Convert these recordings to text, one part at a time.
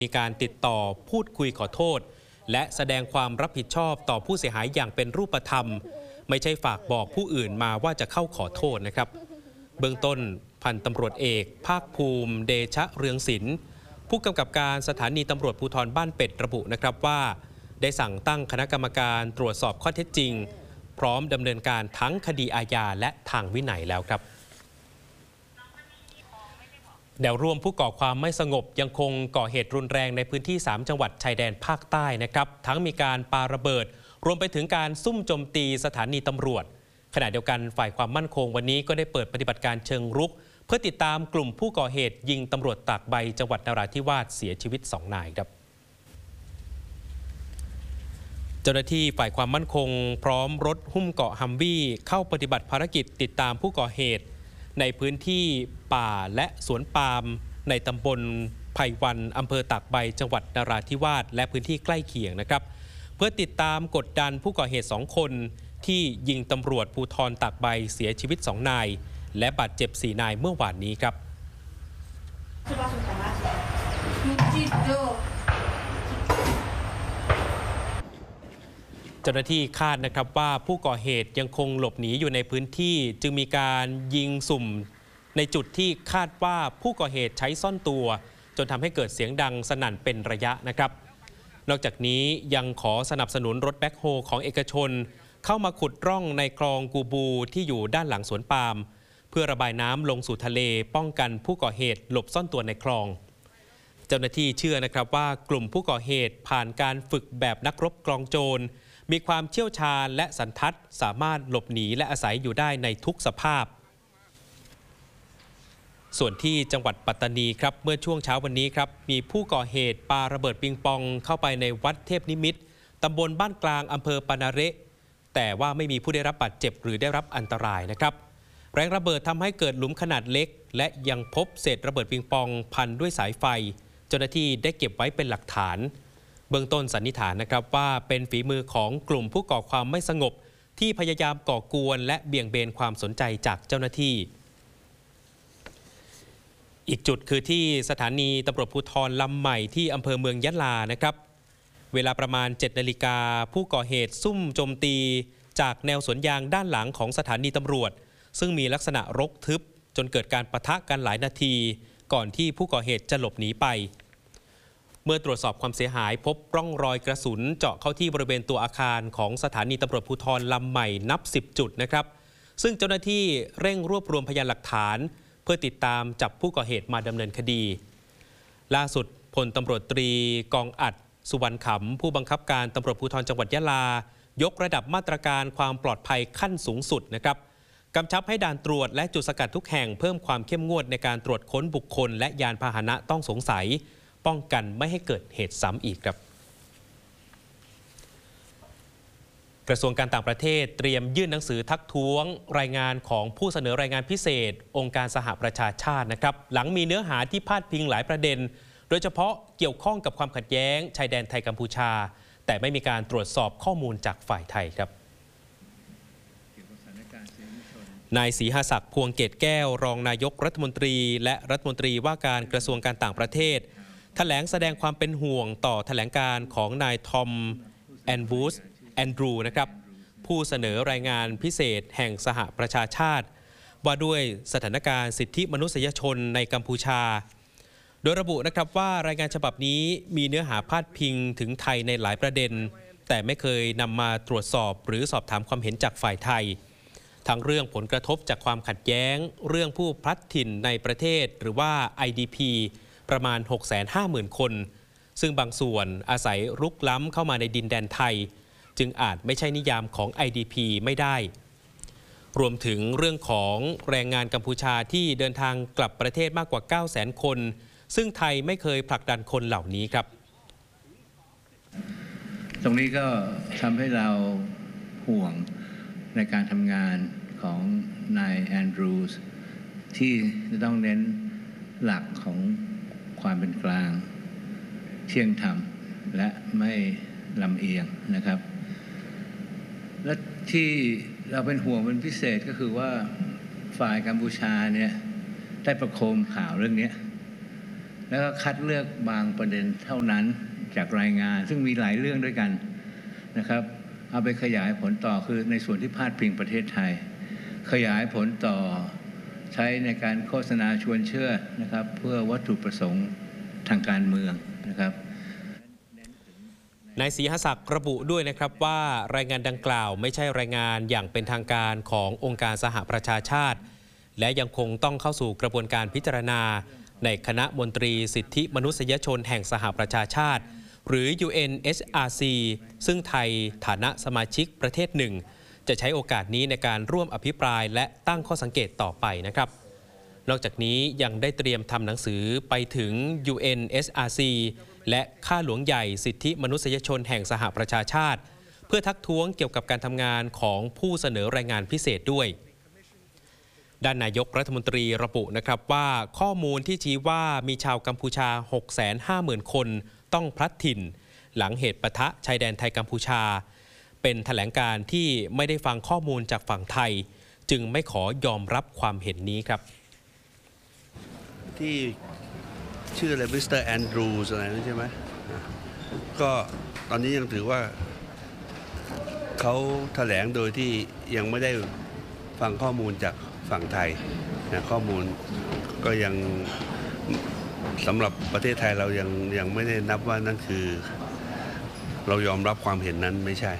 มีการติดต่อพูดคุยขอโทษและแสดงความรับผิดชอบต่อผู้เสียหายอย่างเป็นรูปธรรมไม่ใช่ฝากบอกผู้อื่นมาว่าจะเข้าขอโทษนะครับเบื้องต้นพันตำรวจเอกภาคภูมิเดชะเรืองศิลป์ผู้กำกับการสถานีตำรวจภูธรบ้านเป็ดระบุนะครับว่าได้สั่งตั้งคณะกรรมการตรวจสอบข้อเท็จจริงพร้อมดำเนินการทั้งคดีอาญาและทางวินัยแล้วครับแนวร่วมผู้ก่อความไม่สงบยังคงก่อเหตุรุนแรงในพื้นที่3จังหวัดชายแดนภาคใต้นะครับทั้งมีการปาระเบิดรวมไปถึงการซุ่มโจมตีสถานีตำรวจขณะเดียวกันฝ่ายความมั่นคงวันนี้ก็ได้เปิดปฏิบัติการเชิงรุกเพื่อติดตามกลุ่มผู้ก่อเหตุยิงตำรวจตากใบจังหวัดนราธิวาสเสียชีวิต2 นายครับเจ้าหน้าที่ฝ่ายความมั่นคงพร้อมรถหุ้มเกาะฮัมวี่เข้าปฏิบัติภารกิจติดตามผู้ก่อเหตุในพื้นที่ป่าและสวนปาล์มในตำบลไผ่วันอำเภอตากใบจังหวัดนราธิวาสและพื้นที่ใกล้เคียงนะครับเพื่อติดตามกดดันผู้ก่อเหตุ2 คนที่ยิงตำรวจภูธรตากใบเสียชีวิต2 นายและบาดเจ็บ4 นายเมื่อวานนี้ครับเจ้าหน้าที่คาดนะครับว่าผู้ก่อเหตุยังคงหลบหนีอยู่ในพื้นที่จึงมีการยิงสุ่มในจุดที่คาดว่าผู้ก่อเหตุใช้ซ่อนตัวจนทำให้เกิดเสียงดังสนั่นเป็นระยะนะครับนอกจากนี้ยังขอสนับสนุนรถแบ็คโฮของเอกชนเข้ามาขุดร่องในคลองกูบูที่อยู่ด้านหลังสวนปาล์มเพื่อระบายน้ำลงสู่ทะเลป้องกันผู้ก่อเหตุหลบซ่อนตัวในคลองเจ้าหน้าที่เชื่อนะครับว่ากลุ่มผู้ก่อเหตุผ่านการฝึกแบบนักรบกลองโจรมีความเชี่ยวชาญและสันทัดสามารถหลบหนีและอาศัยอยู่ได้ในทุกสภาพส่วนที่จังหวัดปัตตานีครับเมื่อช่วงเช้าวันนี้ครับมีผู้ก่อเหตุปาระเบิดปิงปองเข้าไปในวัดเทพนิมิตรตำบลบ้านกลางอำเภอปานาเระแต่ว่าไม่มีผู้ได้รับบาดเจ็บหรือได้รับอันตรายนะครับแรงระเบิดทำให้เกิดหลุมขนาดเล็กและยังพบเศษระเบิดปิงปองพันด้วยสายไฟเจ้าหน้าที่ได้เก็บไว้เป็นหลักฐานเบื้องต้นสันนิษฐานนะครับว่าเป็นฝีมือของกลุ่มผู้ก่อความไม่สงบที่พยายามก่อกวนและเบี่ยงเบนความสนใจจากเจ้าหน้าที่อีกจุดคือที่สถานีตำรวจภูธรลำใหม่ที่อำเภอเมืองยะลานะครับเวลาประมาณ 7 นาฬิกาผู้ก่อเหตุซุ่มโจมตีจากแนวสวนยางด้านหลังของสถานีตำรวจซึ่งมีลักษณะรกทึบจนเกิดการปะทะกันหลายนาทีก่อนที่ผู้ก่อเหตุจะหลบหนีไปเมื่อตรวจสอบความเสียหายพบร่องรอยกระสุนเจาะเข้าที่บริเวณตัวอาคารของสถานีตำรวจภูธรลำใหม่นับ10 จุดนะครับซึ่งเจ้าหน้าที่เร่งรวบรวมพยานหลักฐานเพื่อติดตามจับผู้ก่อเหตุมาดำเนินคดีล่าสุดพลตำรวจตรีกองอัดสุวรรณขำผู้บังคับการตำรวจภูธรจังหวัดยะลายกระดับมาตรการความปลอดภัยขั้นสูงสุดนะครับกำชับให้ด่านตรวจและจุดสกัดทุกแห่งเพิ่มความเข้มงวดในการตรวจค้นบุคคลและยานพาหนะต้องสงสัยป้องกันไม่ให้เกิดเหตุซ้ำอีกครับกระทรวงการต่างประเทศเตรียมยื่นหนังสือทักท้วงรายงานของผู้เสนอรายงานพิเศษองค์การสหประชาชาตินะครับหลังมีเนื้อหาที่พาดพิงหลายประเด็นโดยเฉพาะเกี่ยวข้องกับความขัดแย้งชายแดนไทยกัมพูชาแต่ไม่มีการตรวจสอบข้อมูลจากฝ่ายไทยครับนายศรีหศักดิ์พวงเกตแก้วรองนายกรัฐมนตรีและรัฐมนตรีว่าการกระทรวงการต่างประเทศแถลงแสดงความเป็นห่วงต่อแถลงการของนายทอมแอนดรูนะครับผู้เสนอรายงานพิเศษแห่งสหประชาชาติว่าด้วยสถานการณ์สิทธิมนุษยชนในกัมพูชาโดยระบุนะครับว่ารายงานฉบับนี้มีเนื้อหาพาดพิงถึงไทยในหลายประเด็นแต่ไม่เคยนำมาตรวจสอบหรือสอบถามความเห็นจากฝ่ายไทยทั้งเรื่องผลกระทบจากความขัดแย้งเรื่องผู้พลัดถิ่นในประเทศหรือว่า IDP ประมาณ 650,000 คนซึ่งบางส่วนอาศัยรุกล้ำเข้ามาในดินแดนไทยจึงอาจไม่ใช่นิยามของ IDP ไม่ได้รวมถึงเรื่องของแรงงานกัมพูชาที่เดินทางกลับประเทศมากกว่า 900,000 คนซึ่งไทยไม่เคยผลักดันคนเหล่านี้ครับตรงนี้ก็ทำให้เราห่วงในการทำงานของนายแอนดรูส์ที่จะต้องเน้นหลักของความเป็นกลางเที่ยงธรรมและไม่ลำเอียงนะครับและที่เราเป็นห่วงเป็นพิเศษก็คือว่าฝ่ายกัมพูชาเนี่ยได้ประโคมข่าวเรื่องนี้แล้วก็คัดเลือกบางประเด็นเท่านั้นจากรายงานซึ่งมีหลายเรื่องด้วยกันนะครับเอาไปขยายผลต่อคือในส่วนที่พาดพิงประเทศไทยขยายผลต่อใช้ในการโฆษณาชวนเชื่อนะครับเพื่อวัตถุประสงค์ทางการเมืองนะครับนายศรีหศักดิ์ระบุด้วยนะครับว่ารายงานดังกล่าวไม่ใช่รายงานอย่างเป็นทางการขององค์การสหประชาชาติและยังคงต้องเข้าสู่กระบวนการพิจารณาในคณะมนตรีสิทธิมนุษยชนแห่งสหประชาชาติหรือ UNHRC ซึ่งไทยฐานะสมาชิกประเทศหนึ่งจะใช้โอกาสนี้ในการร่วมอภิปรายและตั้งข้อสังเกตต่อไปนะครับนอกจากนี้ยังได้เตรียมทำหนังสือไปถึง UNHRC และข้าหลวงใหญ่สิทธิมนุษยชนแห่งสหประชาชาติเพื่อทักท้วงเกี่ยวกับการทำงานของผู้เสนอรายงานพิเศษด้วยด้านนายกรัฐมนตรีระบุนะครับว่าข้อมูลที่ชี้ว่ามีชาวกัมพูชา 650,000 คนต้องพลัดถิ่นหลังเหตุปะทะชายแดนไทยกัมพูชาเป็นแถลงการที่ไม่ได้ฟังข้อมูลจากฝั่งไทยจึงไม่ขอยอมรับความเห็นนี้ครับที่ชื่ออะไรมิสเตอร์แอนดรูสอะไรนั่นใช่ไหมก็ตอนนี้ยังถือว่าเขาแถลงโดยที่ยังไม่ได้ฟังข้อมูลจากฝั่งไทยนะข้อมูลก็ยังสำหรับประเทศไทยเรายังไม่ได้นับว่านั่นคือเรายอมรับความเห็นนั้นไม่ใช่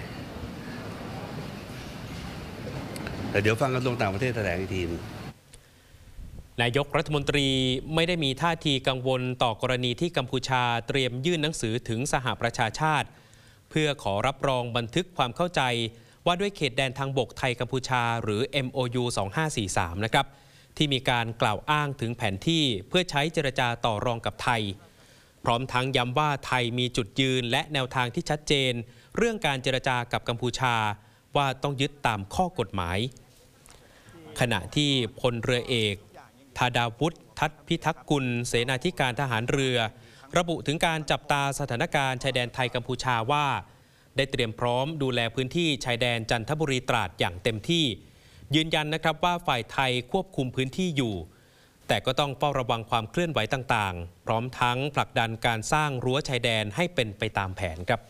แต่เดี๋ยวฟังกระทรวงต่างประเทศแถลงอีกทีนายกรัฐมนตรีไม่ได้มีท่าทีกังวลต่อกรณีที่กัมพูชาเตรียมยื่นหนังสือถึงสหประชาชาติเพื่อขอรับรองบันทึกความเข้าใจว่าด้วยเขตแดนทางบกไทยกัมพูชาหรือ MOU 2543 นะครับที่มีการกล่าวอ้างถึงแผนที่เพื่อใช้เจรจาต่อรองกับไทยพร้อมทั้งย้ำว่าไทยมีจุดยืนและแนวทางที่ชัดเจนเรื่องการเจรจากับกัมพูชาว่าต้องยึดตามข้อกฎหมายขณะที่พลเรือเอกธาดาวุฒิทัศน์พิทักษ์กุลเสนาธิการทหารเรือระบุถึงการจับตาสถานการณ์ชายแดนไทยกัมพูชาว่าได้เตรียมพร้อมดูแลพื้นที่ชายแดนจันทบุรีตราดอย่างเต็มที่ยืนยันนะครับว่าฝ่ายไทยควบคุมพื้นที่อยู่แต่ก็ต้องเฝ้าระวังความเคลื่อนไหวต่างๆพร้อมทั้งผลักดันการสร้างรั้วชายแดนให้เป็นไปตามแผนครับ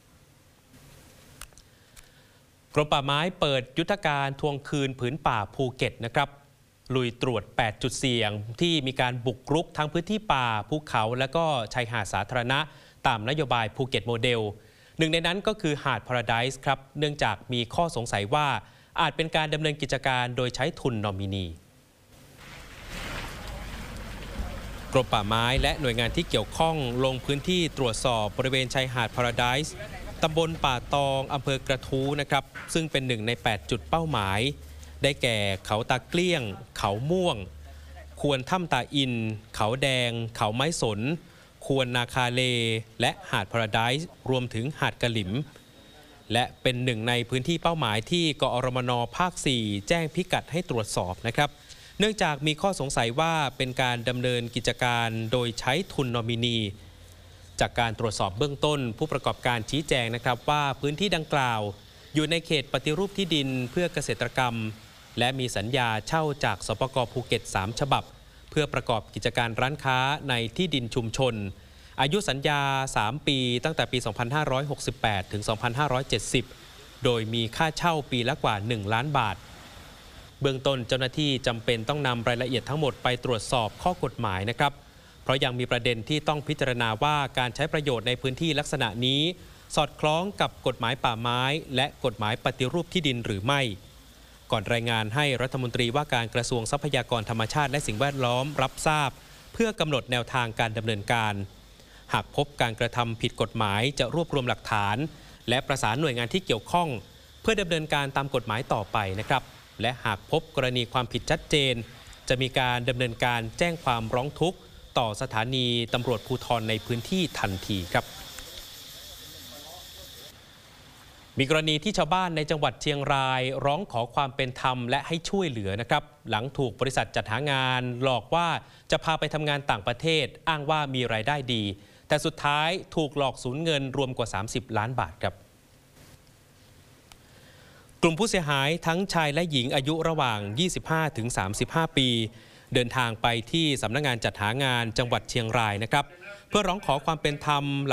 กรมป่าไม้เปิดยุทธการทวงคืนผืนป่าภูเก็ตนะครับลุยตรวจ 8 จุดเสี่ยงที่มีการบุกรุกทั้งพื้นที่ป่าภูเขาและก็ชายหาดสาธารณะตามนโยบายภูเก็ตโมเดลหนึ่งในนั้นก็คือหาดพาราไดซ์ครับเนื่องจากมีข้อสงสัยว่าอาจเป็นการดำเนินกิจการโดยใช้ทุนนอมินีกรมป่าไม้และหน่วยงานที่เกี่ยวข้องลงพื้นที่ตรวจสอบบริเวณชายหาดพาราไดซ์ตำบลป่าตองอำเภอกระทู้นะครับซึ่งเป็นหนึ่งใน 8 จุดเป้าหมายได้แก่เขาตาเกลี้ยงเขาม่วงควรถ้ำตาอินเขาแดงเขาไม้สนควรนาคาเลและหาดพาราไดซ์รวมถึงหาดกะหลิมและเป็นหนึ่งในพื้นที่เป้าหมายที่กอรมน.ภาค 4 แจ้งพิกัดให้ตรวจสอบนะครับเนื่องจากมีข้อสงสัยว่าเป็นการดำเนินกิจการโดยใช้ทุนนอมินีจากการตรวจสอบเบื้องต้นผู้ประกอบการชี้แจงนะครับว่าพื้นที่ดังกล่าวอยู่ในเขตปฏิรูปที่ดินเพื่อเกษตรกรรมและมีสัญญาเช่าจากสปก.ภูเก็ต 3 ฉบับเพื่อประกอบกิจการร้านค้าในที่ดินชุมชนอายุสัญญา 3 ปีตั้งแต่ปี 2568 ถึง 2570 โดยมีค่าเช่าปีละกว่า 1 ล้านบาทเบื้องต้นเจ้าหน้าที่จำเป็นต้องนำรายละเอียดทั้งหมดไปตรวจสอบข้อกฎหมายนะครับเพราะยังมีประเด็นที่ต้องพิจารณาว่าการใช้ประโยชน์ในพื้นที่ลักษณะนี้สอดคล้องกับกฎหมายป่าไม้และกฎหมายปฏิรูปที่ดินหรือไม่ก่อนรายงานให้รัฐมนตรีว่าการกระทรวงทรัพยากรธรรมชาติและสิ่งแวดล้อมรับทราบเพื่อกำหนดแนวทางการดำเนินการหากพบการกระทำผิดกฎหมายจะรวบรวมหลักฐานและประสานหน่วยงานที่เกี่ยวข้องเพื่อดำเนินการตามกฎหมายต่อไปนะครับและหากพบกรณีความผิดชัดเจนจะมีการดำเนินการแจ้งความร้องทุกข์ต่อสถานีตำรวจภูธรในพื้นที่ทันทีครับมีกรณีที่ชาวบ้านในจังหวัดเชียงรายร้องขอความเป็นธรรมและให้ช่วยเหลือนะครับหลังถูกบริษัทจัดหางานหลอกว่าจะพาไปทำงานต่างประเทศอ้างว่ามีรายได้ดีแต่สุดท้ายถูกหลอกสูญเงินรวมกว่า30 ล้านบาทครับกลุ่มผู้เสียหายทั้งชายและหญิงอายุระหว่าง 25-35 ปีเดินทางไปที่สำนักงานจัดหางานจังหวัดเชียงรายนะครับเพื่อร้องขอความเป็นธรรม